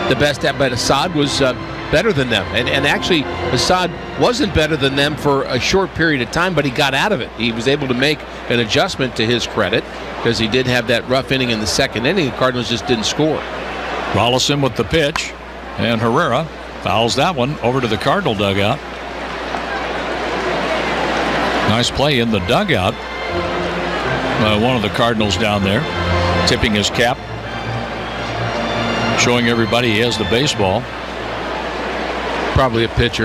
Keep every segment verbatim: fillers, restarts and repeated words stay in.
the best at, but Assad was uh, better than them. And, and actually, Assad wasn't better than them for a short period of time, but he got out of it. He was able to make an adjustment, to his credit, because he did have that rough inning in the second inning. The Cardinals just didn't score. Rolison with the pitch, and Herrera fouls that one over to the Cardinal dugout. Nice play in the dugout. Uh, one of the Cardinals down there tipping his cap, showing everybody he has the baseball. Probably a pitcher.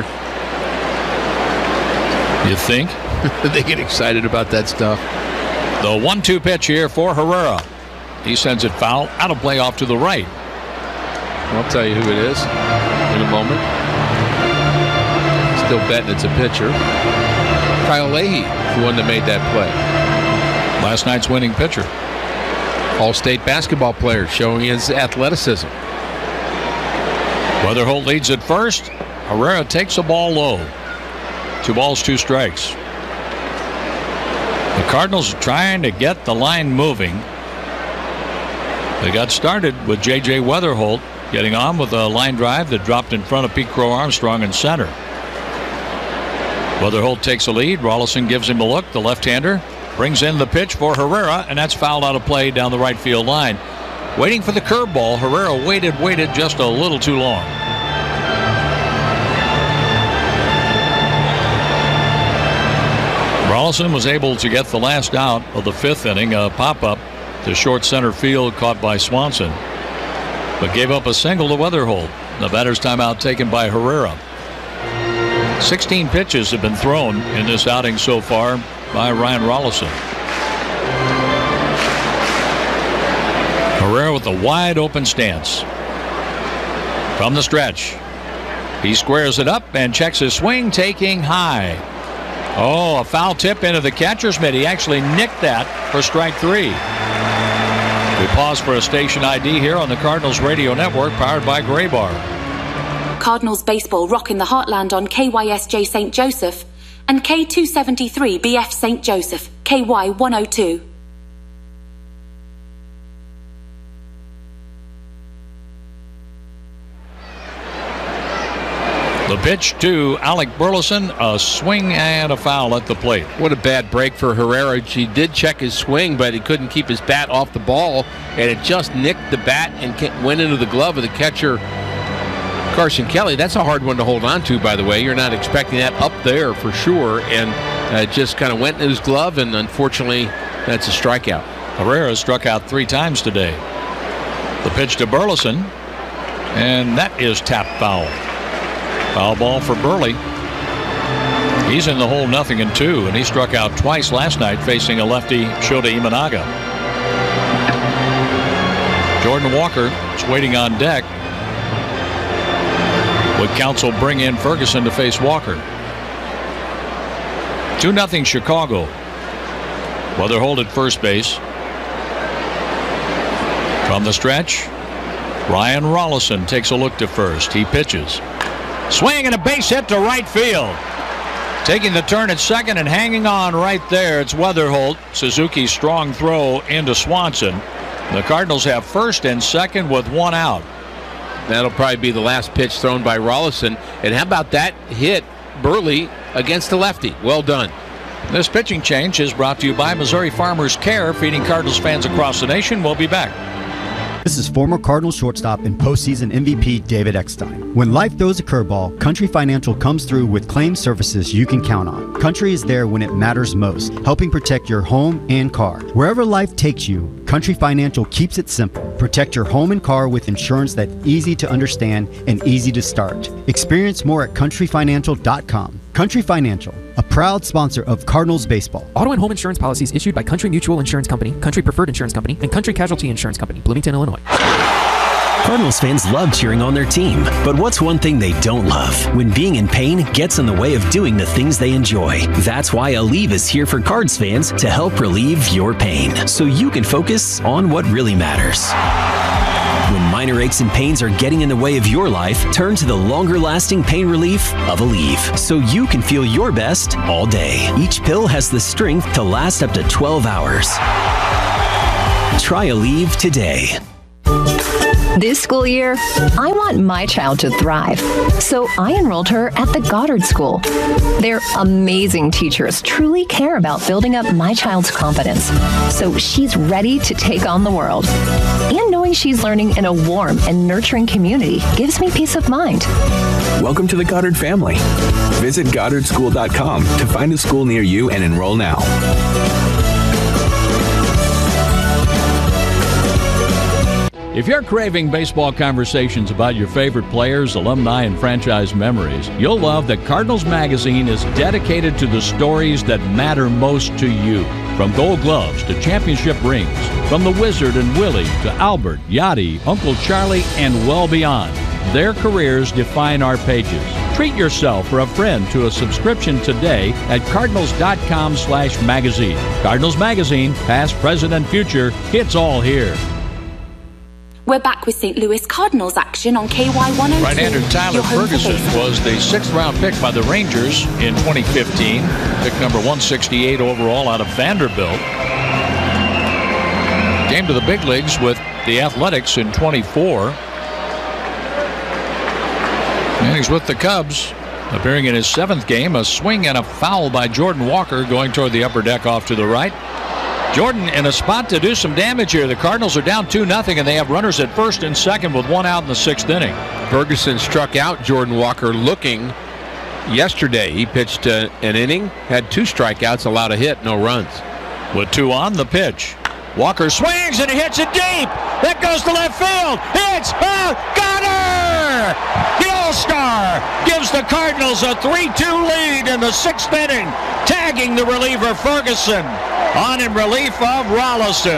You think? They get excited about that stuff. The one two pitch here for Herrera. He sends it foul, out of play off to the right. I'll tell you who it is in a moment. Still betting it's a pitcher. Kyle Leahy, the one that made that play. Last night's winning pitcher. All-state basketball player, showing his athleticism. Weatherholt leads at first. Herrera takes a ball low. Two balls, two strikes. The Cardinals are trying to get the line moving. They got started with J J Weatherholt getting on with a line drive that dropped in front of Pete Crow Armstrong in center. Weatherholt takes a lead. Rolison gives him a look. The left-hander brings in the pitch for Herrera, and that's fouled out of play down the right field line. Waiting for the curveball. Herrera waited, waited just a little too long. Rolison was able to get the last out of the fifth inning, a pop-up to short center field caught by Swanson, but gave up a single to Weatherholt. The batter's timeout taken by Herrera. sixteen pitches have been thrown in this outing so far by Ryan Rolison. Herrera with a wide open stance. From the stretch, he squares it up and checks his swing, taking high. Oh, a foul tip into the catcher's mitt. He actually nicked that for strike three. We pause for a station I D here on the Cardinals Radio Network, powered by Graybar. Cardinals baseball rocking the heartland on K Y S J Saint Joseph and K two seventy-three B F Saint Joseph, K Y one oh two. The pitch to Alec Burleson, a swing and a foul at the plate. What a bad break for Herrera. He did check his swing, but he couldn't keep his bat off the ball, and it just nicked the bat and went into the glove of the catcher, Carson Kelly. That's a hard one to hold on to, by the way. You're not expecting that up there for sure, and uh, it just kind of went in his glove, and unfortunately, that's a strikeout. Herrera struck out three times today. The pitch to Burleson, and that is tap foul. Foul ball for Burley. He's in the hole nothing and two, and he struck out twice last night facing a lefty, Shota Imanaga. Jordan Walker is waiting on deck. Would counsel bring in Ferguson to face Walker? two nothing Chicago. Weatherholt at first base. From the stretch, Ryan Rolison takes a look to first. He pitches. Swing and a base hit to right field. Taking the turn at second and hanging on right there, it's Weatherholt. Suzuki's strong throw into Swanson. The Cardinals have first and second with one out. That'll probably be the last pitch thrown by Rolison. And how about that hit, Burley, against the lefty? Well done. This pitching change is brought to you by Missouri Farmers Care, feeding Cardinals fans across the nation. We'll be back. This is former Cardinals shortstop and postseason M V P David Eckstein. When life throws a curveball, Country Financial comes through with claim services you can count on. Country is there when it matters most, helping protect your home and car. Wherever life takes you, Country Financial keeps it simple. Protect your home and car with insurance that's easy to understand and easy to start. Experience more at country financial dot com. Country Financial, a proud sponsor of Cardinals baseball. Auto and home insurance policies issued by Country Mutual Insurance Company, Country Preferred Insurance Company, and Country Casualty Insurance Company, Bloomington, Illinois. Cardinals fans love cheering on their team, but what's one thing they don't love? When being in pain gets in the way of doing the things they enjoy. That's why Aleve is here for Cards fans to help relieve your pain, so you can focus on what really matters. When minor aches and pains are getting in the way of your life, turn to the longer-lasting pain relief of Aleve, so you can feel your best all day. Each pill has the strength to last up to twelve hours. Try Aleve today. This school year, I want my child to thrive, so I enrolled her at the Goddard School. Their amazing teachers truly care about building up my child's confidence, so she's ready to take on the world. And knowing she's learning in a warm and nurturing community gives me peace of mind. Welcome to the Goddard family. Visit Goddard School dot com to find a school near you and enroll now. If you're craving baseball conversations about your favorite players, alumni, and franchise memories, you'll love that Cardinals Magazine is dedicated to the stories that matter most to you. From Gold Gloves to championship rings, from the Wizard and Willie to Albert, Yachty, Uncle Charlie, and well beyond. Their careers define our pages. Treat yourself or a friend to a subscription today at Cardinals dot com slash magazine. Cardinals Magazine, past, present, and future, it's all here. We're back with Saint Louis Cardinals action on K Y one oh two. Right-hander Tyler Ferguson was the sixth-round pick by the Rangers in twenty fifteen. Pick number one sixty-eight overall out of Vanderbilt. Came to the big leagues with the Athletics in twenty-four. And he's with the Cubs, appearing in his seventh game. A swing and a foul by Jordan Walker going toward the upper deck off to the right. Jordan in a spot to do some damage here. The Cardinals are down two nothing, and they have runners at first and second with one out in the sixth inning. Ferguson struck out Jordan Walker looking yesterday. He pitched uh, an inning, had two strikeouts, allowed a hit, no runs. With two on, the pitch. Walker swings and he hits it deep. That goes to left field. It's out. Goddard! The All-Star gives the Cardinals a three two lead in the sixth inning, tagging the reliever Ferguson on in relief of Rolison.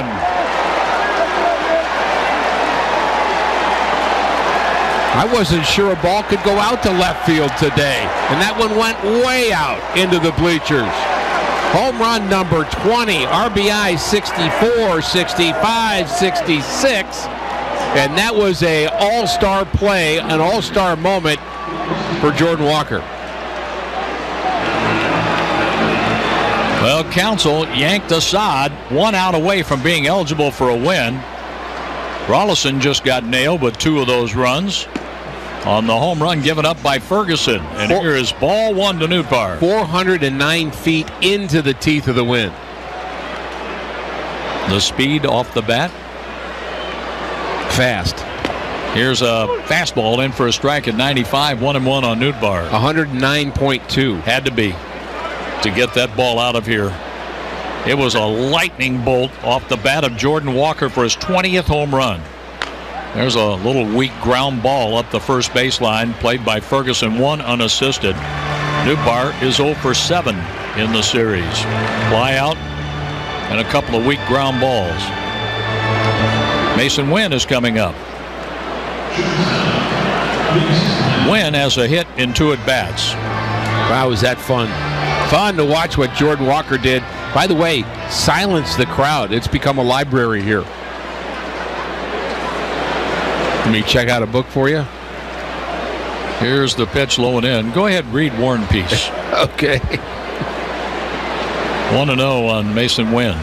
I wasn't sure a ball could go out to left field today, and that one went way out into the bleachers. Home run number twenty, R B I sixty-four, sixty-five, sixty-six, and that was a all-star play, an all-star moment for Jordan Walker. Well, Council yanked Assad one out away from being eligible for a win. Rolison just got nailed with two of those runs on the home run given up by Ferguson. And Four, here is ball one to Nootbaar. four hundred nine feet into the teeth of the wind. The speed off the bat. Fast. Here's a fastball in for a strike at ninety-five, one and one on Nootbaar. one oh nine point two. Had to be to get that ball out of here. It was a lightning bolt off the bat of Jordan Walker for his twentieth home run. There's a little weak ground ball up the first baseline, played by Ferguson, one unassisted. Nootbaar is oh for seven in the series. Fly out and a couple of weak ground balls. Mason Wynn is coming up. Wynn has a hit in two at-bats. Wow, was that fun. Fun to watch what Jordan Walker did. By the way, silence the crowd. It's become a library here. Let me check out a book for you. Here's the pitch low and in. Go ahead, read War and Peace. Okay. one and oh on Mason Wynn.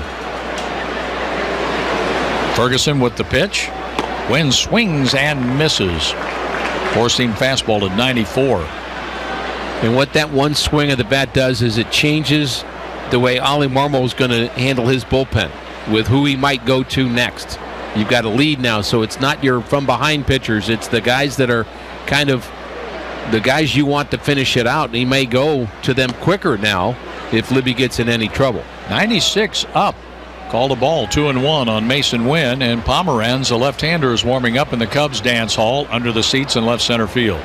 Ferguson with the pitch. Wynn swings and misses. Four-seam fastball at ninety-four. And what that one swing of the bat does is it changes the way Ollie Marmol is going to handle his bullpen with who he might go to next. You've got a lead now, so it's not your from-behind pitchers. It's the guys that are kind of the guys you want to finish it out. And he may go to them quicker now if Libby gets in any trouble. ninety-six up. Called a ball, two and one on Mason Wynn, and Pomeranz, a left-hander, is warming up in the Cubs dance hall under the seats in left center field.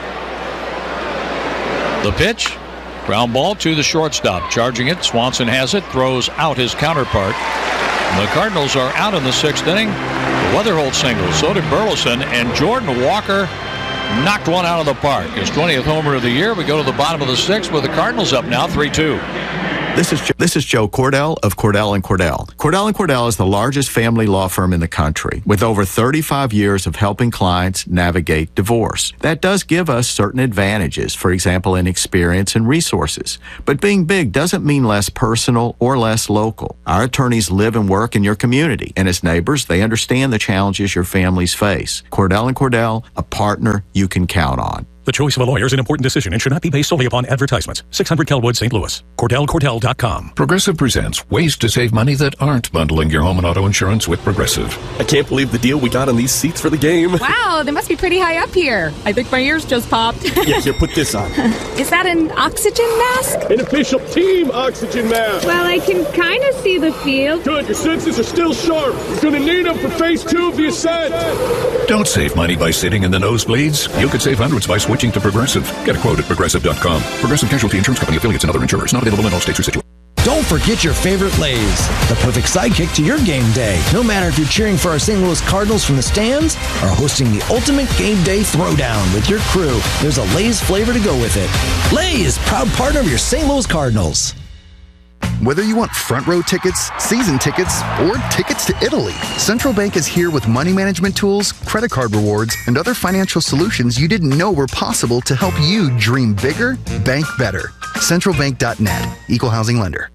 The pitch, ground ball to the shortstop. Charging it, Swanson has it, throws out his counterpart. The Cardinals are out in the sixth inning. Weatherholt singles, so did Burleson, and Jordan Walker knocked one out of the park. His twentieth homer of the year. We go to the bottom of the sixth with the Cardinals up now three two. This is Joe, this is Joe Cordell of Cordell and Cordell. Cordell and Cordell is the largest family law firm in the country with over thirty-five years of helping clients navigate divorce. That does give us certain advantages, for example, in experience and resources. But being big doesn't mean less personal or less local. Our attorneys live and work in your community, and as neighbors, they understand the challenges your families face. Cordell and Cordell, a partner you can count on. The choice of a lawyer is an important decision and should not be based solely upon advertisements. six hundred Kelwood, Saint Louis. Cordell Cordell dot com. Progressive presents ways to save money that aren't bundling your home and auto insurance with Progressive. I can't believe the deal we got on these seats for the game. Wow, they must be pretty high up here. I think my ears just popped. Yeah, here, put this on. Is that an oxygen mask? An official team oxygen mask. Well, I can kind of see the field. Good, your senses are still sharp. You're going to need them for phase two of the ascent. Don't save money by sitting in the nosebleeds. You could save hundreds by switching to Progressive. Get a quote at Progressive dot com. Progressive Casualty Insurance Company, affiliates, and other insurers. Not available in all states or situations. Don't forget your favorite Lay's, the perfect sidekick to your game day. No matter if you're cheering for our Saint Louis Cardinals from the stands or hosting the ultimate game day throwdown with your crew, there's a Lay's flavor to go with it. Lay's, proud partner of your Saint Louis Cardinals. Whether you want front row tickets, season tickets, or tickets to Italy, Central Bank is here with money management tools, credit card rewards, and other financial solutions you didn't know were possible to help you dream bigger, bank better. central bank dot net, Equal Housing Lender.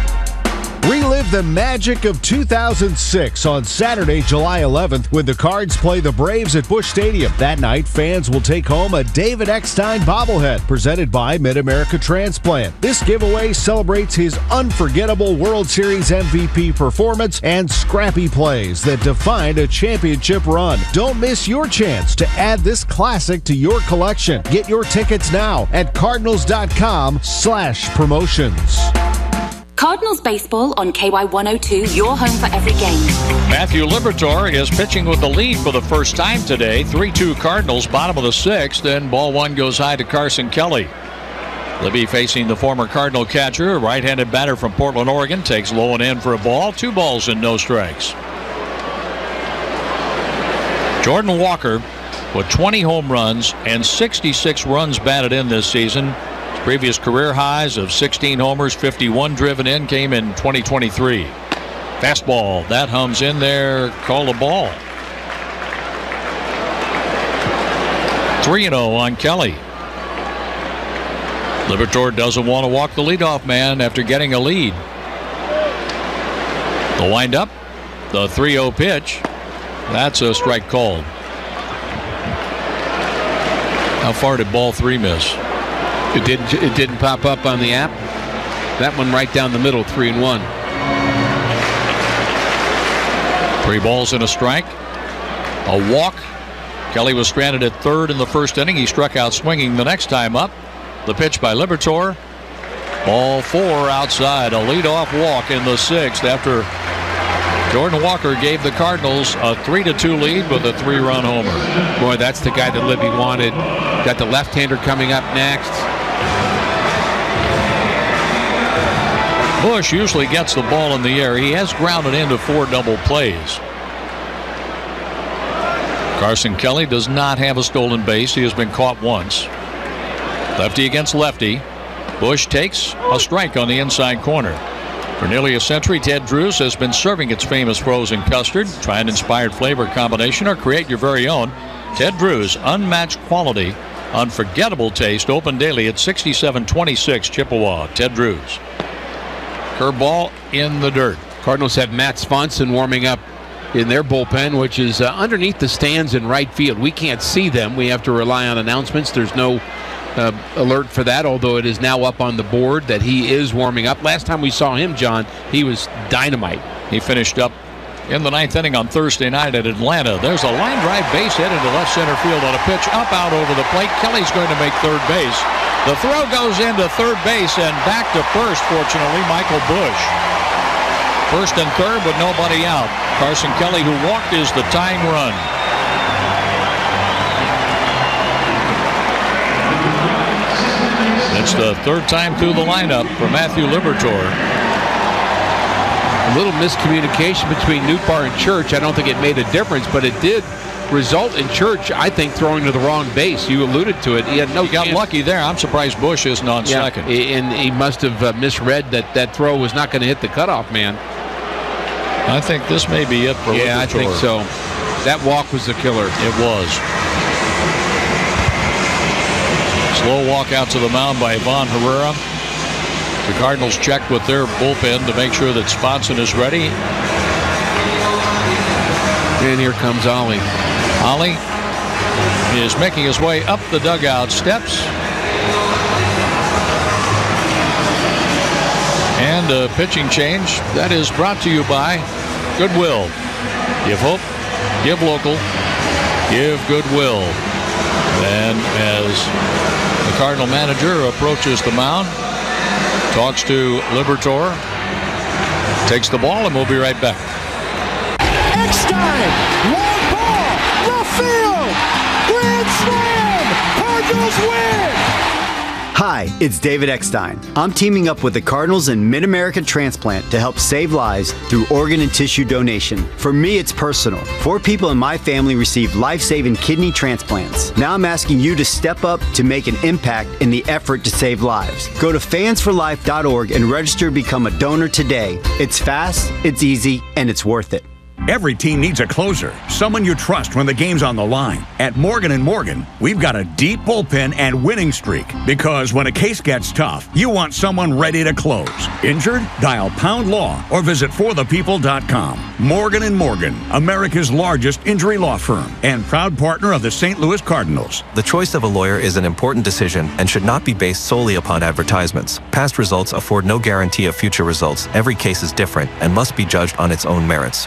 Relive the magic of two thousand six on Saturday, July eleventh, when the Cards play the Braves at Busch Stadium. That night, fans will take home a David Eckstein bobblehead presented by Mid-America Transplant. This giveaway celebrates his unforgettable World Series M V P performance and scrappy plays that defined a championship run. Don't miss your chance to add this classic to your collection. Get your tickets now at cardinals dot com slash promotions. Cardinals baseball on K Y one oh two, your home for every game. Matthew Liberatore is pitching with the lead for the first time today. three two Cardinals, bottom of the sixth, and ball one goes high to Carson Kelly. Libby facing the former Cardinal catcher, right-handed batter from Portland, Oregon, takes low and in for a ball. Two balls and no strikes. Jordan Walker with twenty home runs and sixty-six runs batted in this season. Previous career highs of sixteen homers, fifty-one driven in, came in twenty twenty-three. Fastball, that hums in there, call a ball. three and oh on Kelly. Liberatore doesn't want to walk the leadoff man after getting a lead. The windup, the three oh pitch. That's a strike called. How far did ball three miss? It didn't. It didn't pop up on the app. That one right down the middle, three and one. Three balls and a strike. A walk. Kelly was stranded at third in the first inning. He struck out swinging the next time up. The pitch by Liberatore. Ball four outside. A leadoff walk in the sixth after Jordan Walker gave the Cardinals a three to two lead with a three-run homer. Boy, that's the guy that Libby wanted. Got the left-hander coming up next. Busch usually gets the ball in the air. He has grounded into four double plays. Carson Kelly does not have a stolen base. He has been caught once. Lefty against lefty. Busch takes a strike on the inside corner. For nearly a century, Ted Drewes has been serving its famous frozen custard. Try an inspired flavor combination or create your very own. Ted Drewes, unmatched quality, unforgettable taste. Open daily at sixty-seven twenty-six Chippewa. Ted Drewes. Curveball in the dirt. Cardinals have Matt Swanson warming up in their bullpen, which is uh, underneath the stands in right field. We can't see them. We have to rely on announcements. There's no uh, alert for that, although it is now up on the board that he is warming up. Last time we saw him, John, he was dynamite. He finished up in the ninth inning on Thursday night at Atlanta. There's a line drive base hit into left center field on a pitch up out over the plate. Kelly's going to make third base. The throw goes into third base and back to first, fortunately, Michael Busch. First and third with nobody out. Carson Kelly, who walked, is the tying run. It's the third time through the lineup for Matthew Liberatore. A little miscommunication between Nootbaar and Church. I don't think it made a difference, but it did result in Church, I think, throwing to the wrong base. You alluded to it. He had no He got chance. lucky there. I'm surprised Bush isn't on Yeah, second. and he must have uh, misread that that throw was not going to hit the cutoff man. I think this may be it for Yeah, I Liberatore. think so. That walk was the killer. It was. Slow walk out to the mound by Ivan Herrera. The Cardinals check with their bullpen to make sure that Sponson is ready. And here comes Ollie. Ollie is making his way up the dugout steps. And a pitching change that is brought to you by Goodwill. Give hope, give local, give goodwill. Then as the Cardinal manager approaches the mound, talks to Liberatore, takes the ball, and we'll be right back. Eckstein, long ball, left field, grand slam, Cardinals win! Hi, it's David Eckstein. I'm teaming up with the Cardinals and Mid-America Transplant to help save lives through organ and tissue donation. For me, it's personal. Four people in my family received life-saving kidney transplants. Now I'm asking you to step up to make an impact in the effort to save lives. Go to fans for life dot org and register to become a donor today. It's fast, it's easy, and it's worth it. Every team needs a closer, someone you trust when the game's on the line. At Morgan and Morgan, we've got a deep bullpen and winning streak because when a case gets tough, you want someone ready to close. Injured? Dial Pound Law or visit for the people dot com. Morgan and Morgan, America's largest injury law firm and proud partner of the Saint Louis Cardinals. The choice of a lawyer is an important decision and should not be based solely upon advertisements. Past results afford no guarantee of future results. Every case is different and must be judged on its own merits.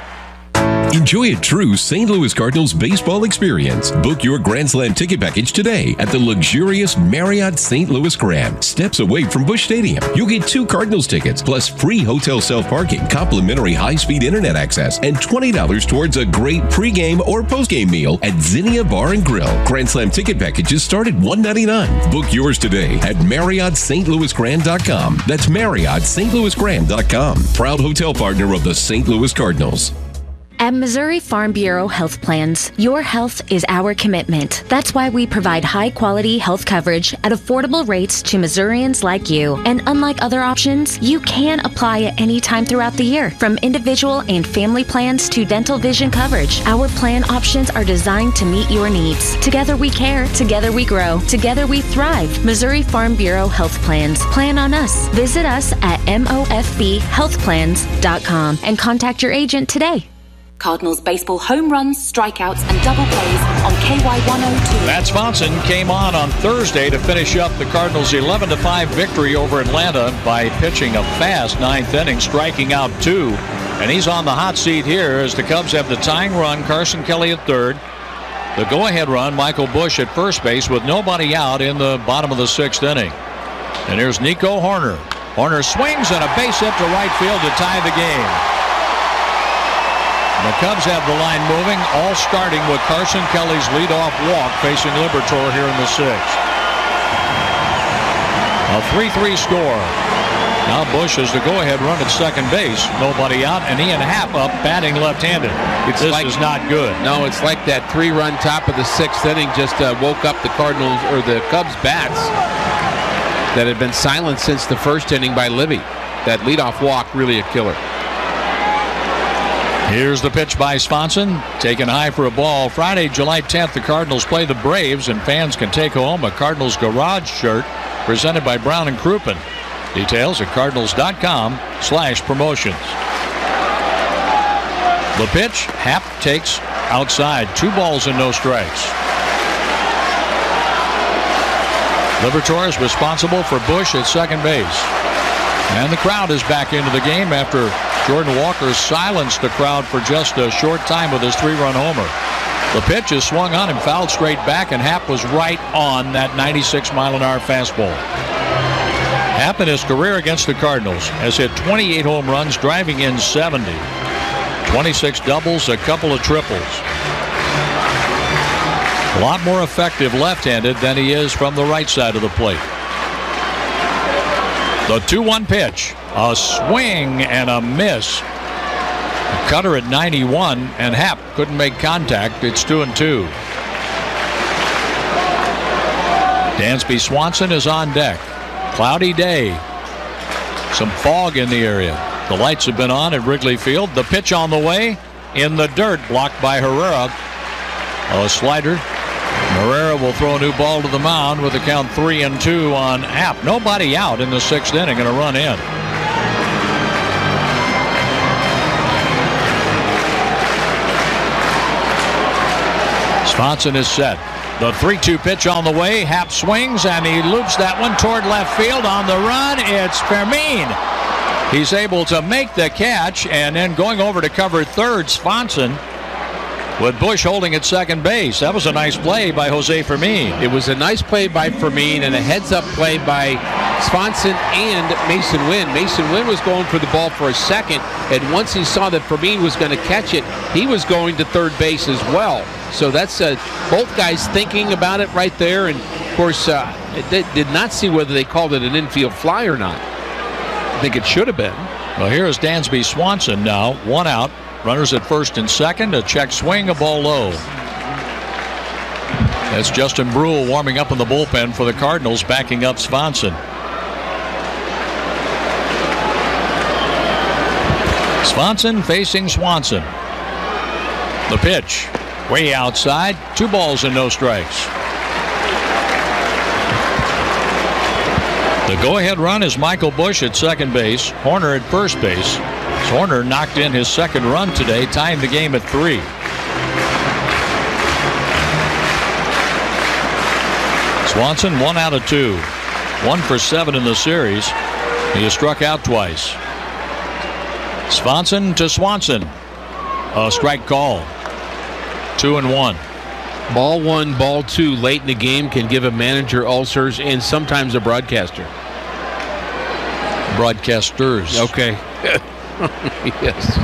Enjoy a true Saint Louis Cardinals baseball experience. Book your Grand Slam ticket package today at the luxurious Marriott Saint Louis Grand, steps away from Busch Stadium. You'll get two Cardinals tickets, plus free hotel self-parking, complimentary high-speed internet access, and twenty dollars towards a great pregame or postgame meal at Zinnia Bar and Grill. Grand Slam ticket packages start at one hundred ninety-nine dollars. Book yours today at Marriott Saint Louis Grand dot com. That's Marriott Saint Louis Grand dot com. Proud hotel partner of the Saint Louis Cardinals. At Missouri Farm Bureau Health Plans, your health is our commitment. That's why we provide high-quality health coverage at affordable rates to Missourians like you. And unlike other options, you can apply at any time throughout the year, from individual and family plans to dental vision coverage. Our plan options are designed to meet your needs. Together we care, together we grow, together we thrive. Missouri Farm Bureau Health Plans. Plan on us. Visit us at M O F B health plans dot com and contact your agent today. Cardinals baseball home runs, strikeouts, and double plays on K Y one oh two. Matt Sponson came on on Thursday to finish up the Cardinals' eleven to five victory over Atlanta by pitching a fast ninth inning, striking out two. And he's on the hot seat here as the Cubs have the tying run, Carson Kelly at third. The go-ahead run, Michael Busch at first base with nobody out in the bottom of the sixth inning. And here's Nico Hoerner. Hoerner swings and a base hit to right field to tie the game. The Cubs have the line moving, all starting with Carson Kelly's leadoff walk facing Liberatore here in the sixth. A three three score. Now Busch has the go-ahead run at second base. Nobody out, and Ian Happ up batting left-handed. It's this like, is not good. No, it's like that three-run top of the sixth inning just uh, woke up the Cardinals, or the Cubs bats that had been silent since the first inning by Libby. That leadoff walk, really a killer. Here's the pitch by Sponson, taken high for a ball. Friday, July tenth, the Cardinals play the Braves, and fans can take home a Cardinals Garage shirt presented by Brown and Crouppen. Details at cardinals dot com slash promotions. The pitch, Happ takes outside. Two balls and no strikes. Liberatore is responsible for Busch at second base. And the crowd is back into the game after Jordan Walker silenced the crowd for just a short time with his three-run homer. The pitch is swung on and fouled straight back, and Happ was right on that ninety-six mile an hour fastball. Happ in his career against the Cardinals has hit twenty-eight home runs, driving in seventy. twenty-six doubles, a couple of triples. A lot more effective left-handed than he is from the right side of the plate. The two one pitch. A swing and a miss. Cutter at ninety-one, and Happ couldn't make contact. It's two and two. Dansby Swanson is on deck. Cloudy day. Some fog in the area. The lights have been on at Wrigley Field. The pitch on the way. In the dirt, blocked by Herrera. A slider. Herrera will throw a new ball to the mound with a count three and two on Happ. Nobody out in the sixth inning and a run in. Swanson is set. The three two pitch on the way. Happ swings and he loops that one toward left field. On the run, it's Fermin. He's able to make the catch, and then going over to cover third, Swanson, with Bush holding at second base. That was a nice play by Jose Fermin. It was a nice play by Fermin and a heads-up play by Swanson and Mason Wynn. Mason Wynn was going for the ball for a second, and once he saw that Fermin was going to catch it, he was going to third base as well. So that's uh, both guys thinking about it right there, and of course, uh, they did not see whether they called it an infield fly or not. I think it should have been. Well, here is Dansby Swanson now, one out. Runners at first and second. A check swing, a ball low. That's Justin Brule warming up in the bullpen for the Cardinals, backing up Swanson. Swanson facing Swanson. The pitch, way outside. Two balls and no strikes. The go-ahead run is Michael Bush at second base. Horner at first base. Horner knocked in his second run today, tying the game at three. Swanson one out of two. One for seven in the series. He has struck out twice. Swanson to Swanson. A strike call. Two and one. Ball one, ball two late in the game can give a manager ulcers and sometimes a broadcaster. Broadcasters. Okay. Yes.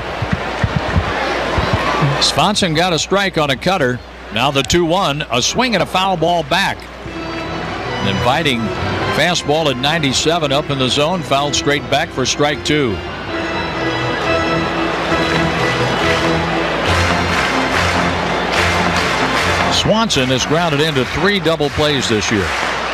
Swanson got a strike on a cutter. Now the two one. A swing and a foul ball back. An inviting fastball at ninety-seven up in the zone. Fouled straight back for strike two. Swanson has grounded into three double plays this year.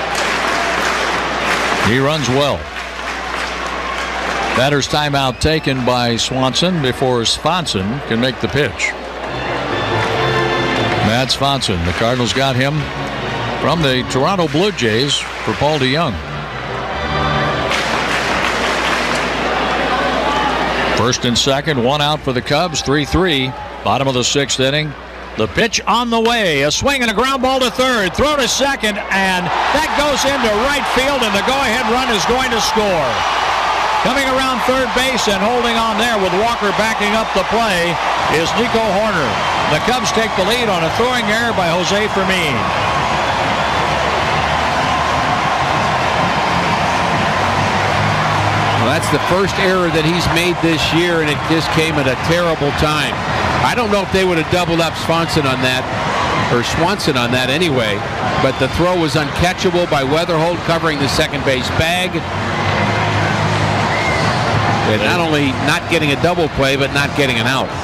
He runs well. Batter's timeout taken by Swanson before Swanson can make the pitch. Matt Swanson, the Cardinals got him from the Toronto Blue Jays for Paul DeYoung. First and second, one out for the Cubs, three three. Bottom of the sixth inning. The pitch on the way. A swing and a ground ball to third. Throw to second, and that goes into right field, and the go-ahead run is going to score. Coming around third base and holding on there with Walker backing up the play is Nico Horner. The Cubs take the lead on a throwing error by Jose Fermin. Well, that's the first error that he's made this year, and it just came at a terrible time. I don't know if they would have doubled up Swanson on that, or Swanson on that anyway, but the throw was uncatchable by Weatherholt covering the second base bag. And not only not getting a double play, but not getting an out.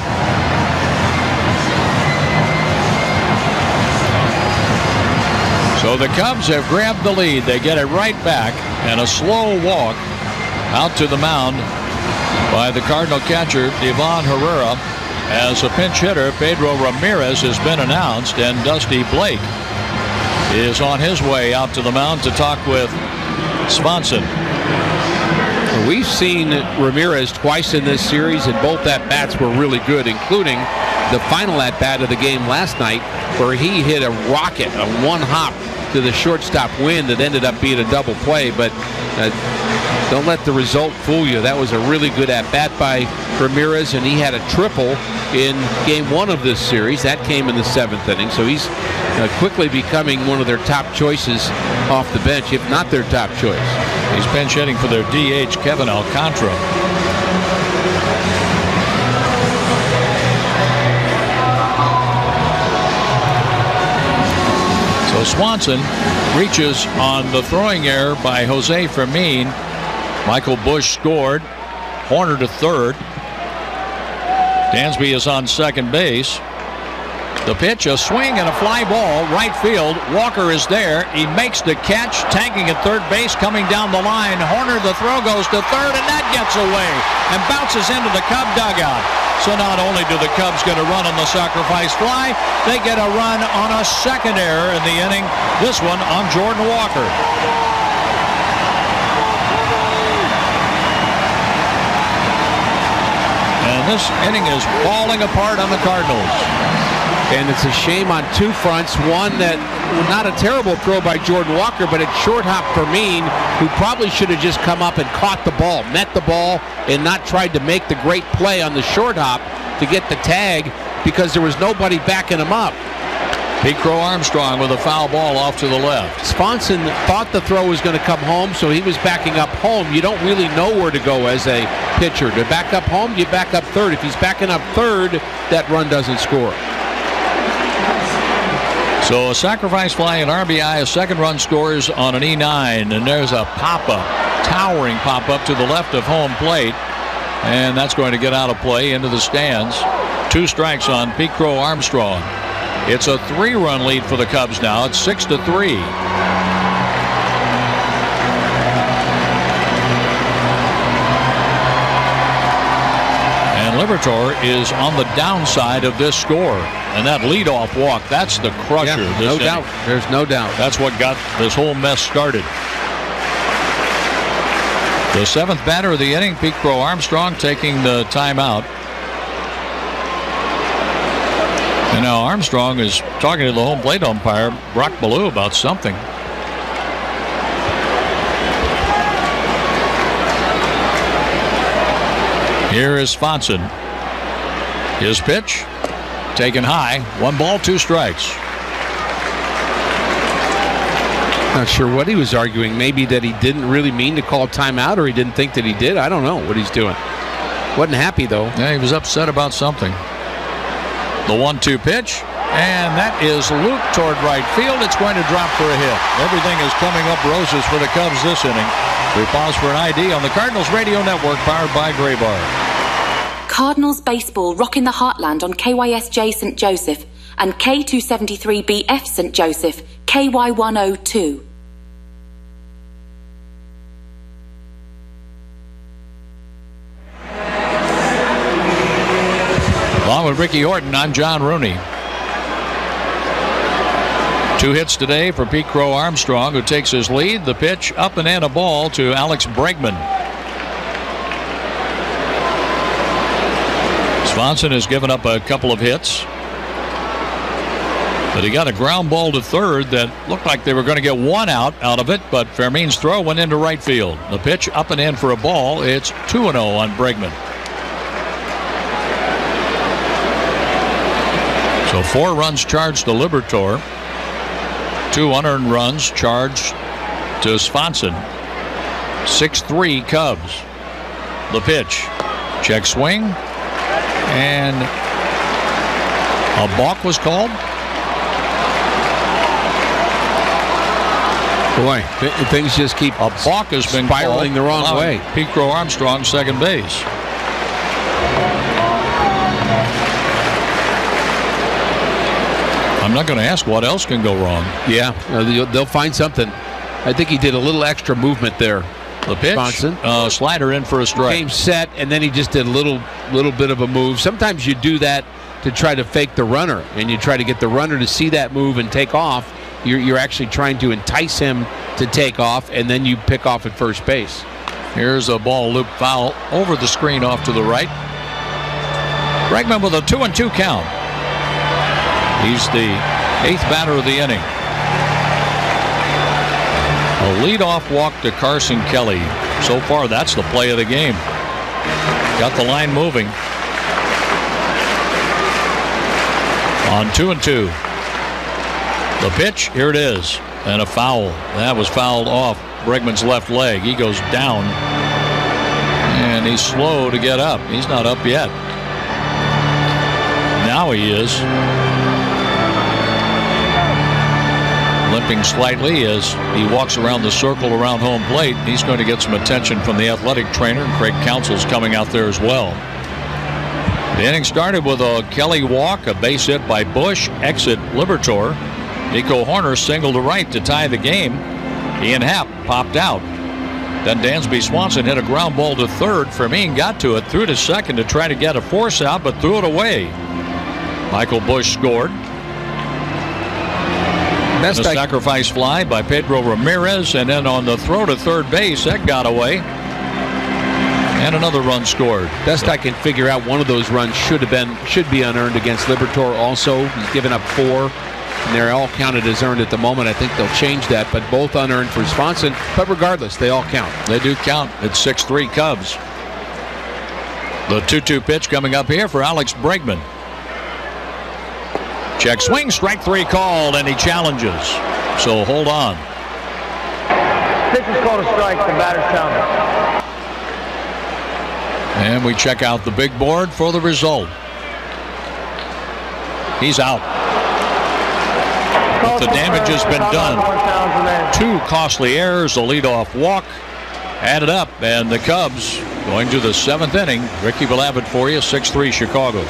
So the Cubs have grabbed the lead. They get it right back, and a slow walk out to the mound by the Cardinal catcher, Devon Herrera, as a pinch hitter. Pedro Ramirez has been announced, and Dusty Blake is on his way out to the mound to talk with Swanson. We've seen Ramirez twice in this series, and both at-bats were really good, including the final at-bat of the game last night, where he hit a rocket, a one-hop to the shortstop win that ended up being a double play. But uh, don't let the result fool you. That was a really good at-bat by Ramirez, and he had a triple in game one of this series. That came in the seventh inning, so he's uh, quickly becoming one of their top choices off the bench, if not their top choice. He's pinch hitting for their D H, Kevin Alcantara. So Swanson reaches on the throwing error by Jose Fermin. Michael Bush scored. Horner to third. Dansby is on second base. The pitch, a swing and a fly ball, right field. Walker is there. He makes the catch, tagging at third base, coming down the line. Horner, the throw goes to third, and that gets away and bounces into the Cub dugout. So not only do the Cubs get a run on the sacrifice fly, they get a run on a second error in the inning, this one on Jordan Walker. And this inning is falling apart on the Cardinals. And it's a shame on two fronts. One, that not a terrible throw by Jordan Walker, but it's short hop Fermin, who probably should have just come up and caught the ball, met the ball, and not tried to make the great play on the short hop to get the tag because there was nobody backing him up. Pete Crow Armstrong with a foul ball off to the left. Swanson thought the throw was going to come home, so he was backing up home. You don't really know where to go as a pitcher. To back up home, you back up third. If he's backing up third, that run doesn't score. So a sacrifice fly, an R B I, a second run scores on an E nine, and there's a pop-up, towering pop-up to the left of home plate, and that's going to get out of play into the stands. Two strikes on Pete Crow Armstrong. It's a three-run lead for the Cubs now. It's six to three. And Liberatore is on the downside of this score. And that leadoff walk, that's the crusher. Yeah, this no inning. doubt. There's no doubt. That's what got this whole mess started. The seventh batter of the inning, Pete Crow Armstrong taking the timeout. And now Armstrong is talking to the home plate umpire, Brock Ballou, about something. Here is Swanson. His pitch taken high. One ball, two strikes. Not sure what he was arguing. Maybe that he didn't really mean to call timeout, or he didn't think that he did. I don't know what he's doing. Wasn't happy, though. Yeah, he was upset about something. The one two pitch, and that is looped toward right field. It's going to drop for a hit. Everything is coming up roses for the Cubs this inning. We pause for an I D on the Cardinals Radio Network, powered by Graybar. Cardinals baseball rocking the heartland on K Y S J Saint Joseph and K two seventy-three B F Saint Joseph, K Y one oh two. Along with Ricky Horton, I'm John Rooney. Two hits today for Pete Crow Armstrong, who takes his lead. The pitch up and in, a ball to Alex Bregman. Swanson has given up a couple of hits, but he got a ground ball to third that looked like they were going to get one out out of it, but Fermin's throw went into right field. The pitch up and in for a ball. It's two and oh on Bregman. So four runs charged to Liberatore. Two unearned runs charged to Swanson. six three Cubs. The pitch. Check swing. And a balk was called. Boy, th- things just keep a balk has been spiraling called, the wrong way. Pete Crow Armstrong, second base. I'm not going to ask what else can go wrong. Yeah, uh, they'll, they'll find something. I think he did a little extra movement there. The pitch, uh, slider in for a strike. Game set, and then he just did a little, little bit of a move. Sometimes you do that to try to fake the runner, and you try to get the runner to see that move and take off. You're, you're actually trying to entice him to take off, and then you pick off at first base. Here's a ball loop foul over the screen off to the right. Bregman with a two and two count. He's the eighth batter of the inning. A leadoff walk to Carson Kelly. So far, that's the play of the game. Got the line moving. On two and two. The pitch, here it is. And a foul. That was fouled off Bregman's left leg. He goes down. And he's slow to get up. He's not up yet. Now he is. Limping slightly as he walks around the circle around home plate. He's going to get some attention from the athletic trainer. Craig Counsell's coming out there as well. The inning started with a Kelly walk, a base hit by Bush, exit Liberatore. Nico Horner singled to right to tie the game. Ian Happ popped out. Then Dansby Swanson hit a ground ball to third. Fermin got to it, threw to second to try to get a force out, but threw it away. Michael Bush scored. Best a I... sacrifice fly by Pedro Ramirez, and then on the throw to third base, that got away. And another run scored. Best so. I can figure out, one of those runs should have been should be unearned against Liberatore also. He's given up four, and they're all counted as earned at the moment. I think they'll change that, but both unearned for Swanson. But regardless, they all count. They do count. It's six three Cubs. The two two pitch coming up here for Alex Bregman. Check swing, strike three called, and he challenges. So hold on. Pitch is called a strike. The batter's counted. And we check out the big board for the result. He's out. But the damage has been done. Two costly errors, a leadoff walk added up, and the Cubs going to the seventh inning. Ricky will have it for you, six three Chicago.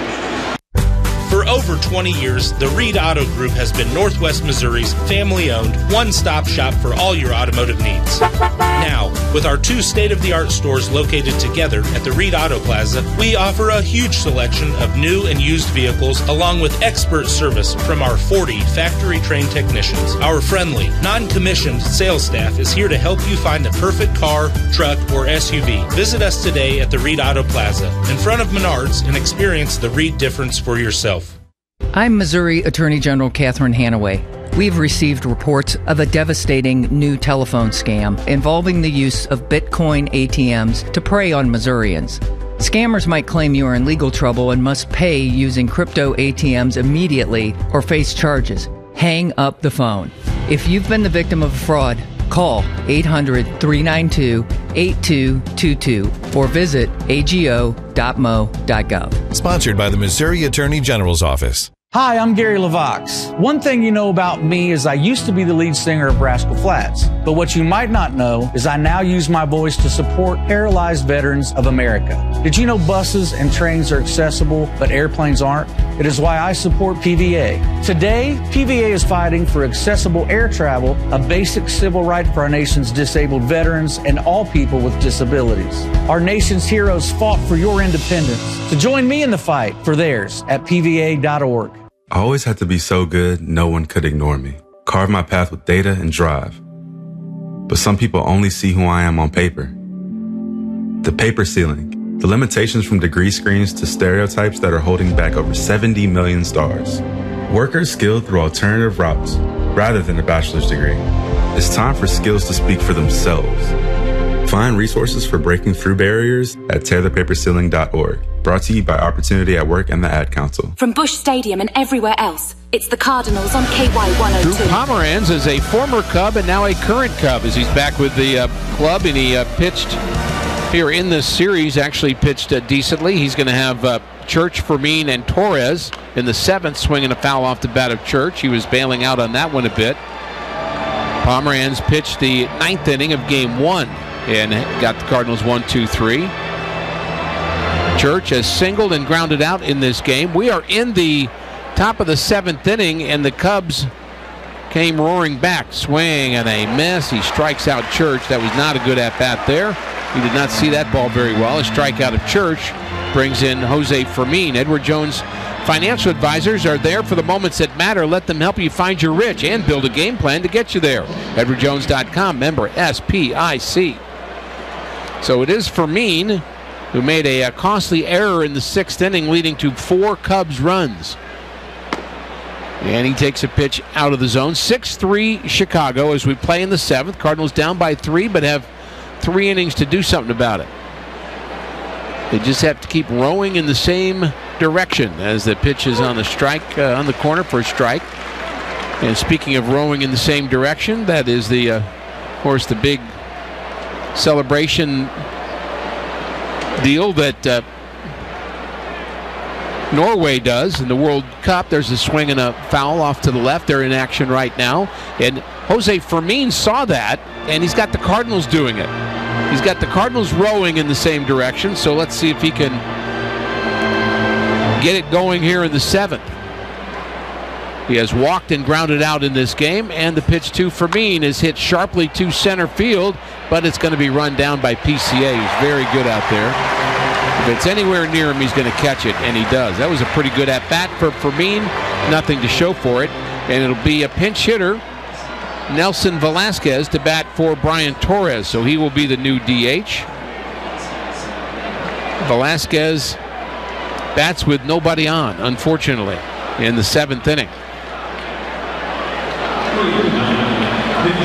For over twenty years, the Reed Auto Group has been Northwest Missouri's family-owned, one-stop shop for all your automotive needs. Now, with our two state-of-the-art stores located together at the Reed Auto Plaza, we offer a huge selection of new and used vehicles along with expert service from our forty factory-trained technicians. Our friendly, non-commissioned sales staff is here to help you find the perfect car, truck, or S U V. Visit us today at the Reed Auto Plaza in front of Menards and experience the Reed difference for yourself. I'm Missouri Attorney General Catherine Hanaway. We've received reports of a devastating new telephone scam involving the use of Bitcoin A T Ms to prey on Missourians. Scammers might claim you are in legal trouble and must pay using crypto A T Ms immediately or face charges. Hang up the phone. If you've been the victim of a fraud, call eight hundred, three nine two, eight two two two or visit A G O dot M O dot gov. Sponsored by the Missouri Attorney General's Office. Hi, I'm Gary LaVox. One thing you know about me is I used to be the lead singer of Rascal Flatts. But what you might not know is I now use my voice to support paralyzed veterans of America. Did you know buses and trains are accessible, but airplanes aren't? It is why I support P V A. Today, P V A is fighting for accessible air travel, a basic civil right for our nation's disabled veterans and all people with disabilities. Our nation's heroes fought for your independence. So join me in the fight for theirs at P V A dot org. I always had to be so good, no one could ignore me. Carve my path with data and drive. But some people only see who I am on paper. The paper ceiling, the limitations from degree screens to stereotypes that are holding back over seventy million stars. Workers skilled through alternative routes, rather than a bachelor's degree. It's time for skills to speak for themselves. Find resources for breaking through barriers at tear the paper ceiling dot org. Brought to you by Opportunity at Work and the Ad Council. From Busch Stadium and everywhere else, it's the Cardinals on K Y one oh two. Drew Pomeranz is a former Cub and now a current Cub as he's back with the uh, club, and he uh, pitched here in this series, actually pitched uh, decently. He's going to have uh, Church, Fermin, and Torres in the seventh, swinging a foul off the bat of Church. He was bailing out on that one a bit. Pomeranz pitched the ninth inning of game one and got the Cardinals one two three. Church has singled and grounded out in this game. We are in the top of the seventh inning, and the Cubs came roaring back. Swing and a miss. He strikes out Church. That was not a good at-bat there. He did not see that ball very well. A strikeout of Church brings in Jose Fermin. Edward Jones Financial Advisors are there for the moments that matter. Let them help you find your rich and build a game plan to get you there. Edward Jones dot com, member S P I C. So it is Fermin who made a, a costly error in the sixth inning, leading to four Cubs runs. And he takes a pitch out of the zone. six three Chicago as we play in the seventh. Cardinals down by three, but have three innings to do something about it. They just have to keep rowing in the same direction as the pitch is on the strike, uh, on the corner for a strike. And speaking of rowing in the same direction, that is the, uh, of course, the big celebration deal that uh, Norway does in the World Cup. There's a swing and a foul off to the left. They're in action right now. And Jose Fermin saw that, and he's got the Cardinals doing it. He's got the Cardinals rowing in the same direction, so let's see if he can get it going here in the seventh. He has walked and grounded out in this game, and the pitch to Fermin is hit sharply to center field, but it's going to be run down by P C A, who's very good out there. If it's anywhere near him, he's going to catch it, and he does. That was a pretty good at-bat for Fermin. Nothing to show for it, and it'll be a pinch hitter, Nelson Velasquez, to bat for Brian Torres, so he will be the new D H. Velasquez bats with nobody on, unfortunately, in the seventh inning.